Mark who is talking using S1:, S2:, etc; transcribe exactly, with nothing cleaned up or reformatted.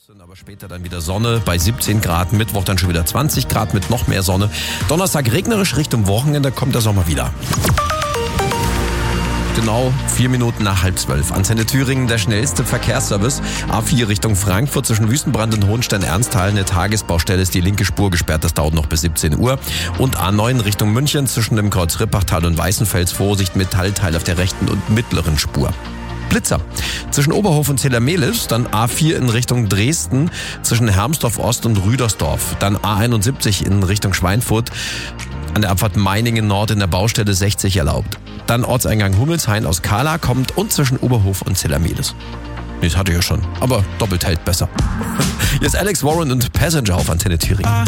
S1: Aber später dann wieder Sonne bei siebzehn Grad, Mittwoch dann schon wieder zwanzig Grad mit noch mehr Sonne. Donnerstag regnerisch, Richtung Wochenende kommt der Sommer wieder. Genau vier Minuten nach halb zwölf. Antenne Thüringen, der schnellste Verkehrsservice. A vier Richtung Frankfurt zwischen Wüstenbrand und Hohenstein-Ernsthal. Eine Tagesbaustelle ist die linke Spur gesperrt. Das dauert noch bis siebzehn Uhr. Und A neun Richtung München zwischen dem Kreuz Rippachtal und Weißenfels. Vorsicht, Metallteil auf der rechten und mittleren Spur. Blitzer. Zwischen Oberhof und Zellermelis, dann A vier in Richtung Dresden, zwischen Hermsdorf Ost und Rüdersdorf. Dann A einundsiebzig in Richtung Schweinfurt, an der Abfahrt Meiningen Nord in der Baustelle sechzig erlaubt. Dann Ortseingang Hummelshain aus Kahla kommt und zwischen Oberhof und Zellermelis. Nee, das hatte ich ja schon, aber doppelt hält besser. Hier ist Alex Warren und Passenger auf Antenne Thüringen.